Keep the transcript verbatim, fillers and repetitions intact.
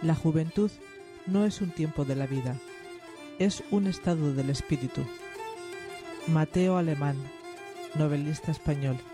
La juventud no es un tiempo de la vida, es un estado del espíritu. Mateo Alemán, novelista español.